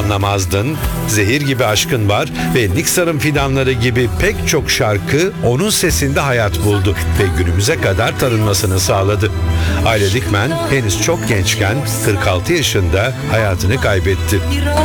Anlamazdın, Zehir Gibi Aşkın Var ve Niksar'ın Fidanları gibi pek çok şarkı onun sesinde hayat buldu ve günümüze kadar tanınmasını sağladı. Ayla Dikmen henüz çok gençken 46 yaşında hayatını kaybetti.